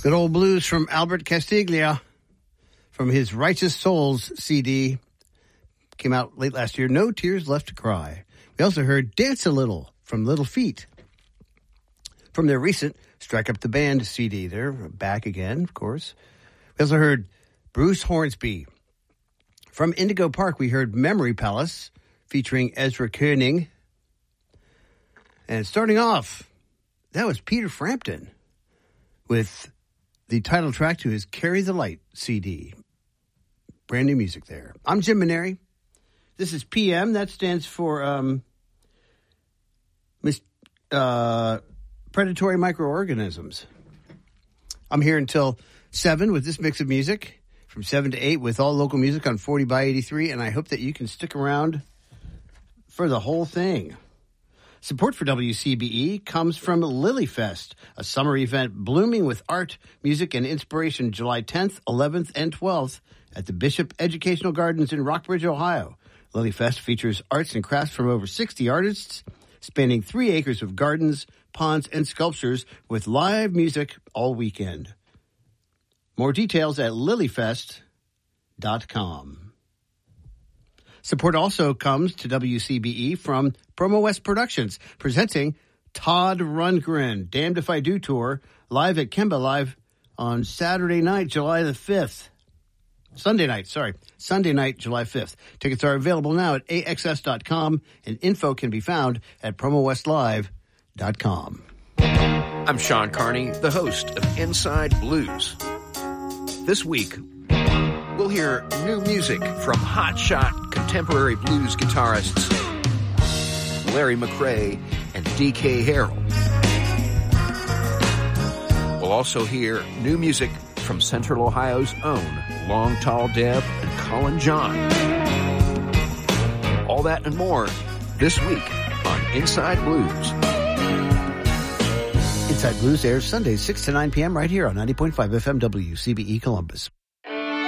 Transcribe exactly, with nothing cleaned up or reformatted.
Good old blues from Albert Castiglia from his Righteous Souls C D. Came out late last year. No Tears Left to Cry. We also heard Dance a Little from Little Feat from their recent Strike Up the Band C D. They're back again, of course. We also heard Bruce Hornsby. From Indigo Park, we heard Memory Palace featuring Ezra Koenig. And starting off, that was Peter Frampton with the title track to his Carry the Light C D. Brand new music there. I'm Jim Maneri. This is P M. That stands for um, mis- uh, Predatory Microorganisms. I'm here until seven with this mix of music, from seven to eight with all local music on forty by eighty-three, and I hope that you can stick around for the whole thing. Support for W C B E comes from Lilyfest, a summer event blooming with art, music, and inspiration July tenth, eleventh, and twelfth at the Bishop Educational Gardens in Rockbridge, Ohio. Lilyfest features arts and crafts from over sixty artists, spanning three acres of gardens, ponds, and sculptures with live music all weekend. More details at lilyfest dot com. Support also comes to W C B E from Promo West Productions, presenting Todd Rundgren, Damned If I Do Tour, live at Kemba Live on Saturday night, July the fifth. Sunday night, sorry. Sunday night, July fifth. Tickets are available now at A X S dot com, and info can be found at promo west live dot com. I'm Sean Carney, the host of Inside Blues. This week, we'll hear new music from hotshot contemporary blues guitarists Larry McRae and D K Harrell. We'll also hear new music from Central Ohio's own Long Tall Deb and Colin John. All that and more this week on Inside Blues. Inside Blues airs Sundays six to nine p.m. right here on ninety point five F M W C B E Columbus.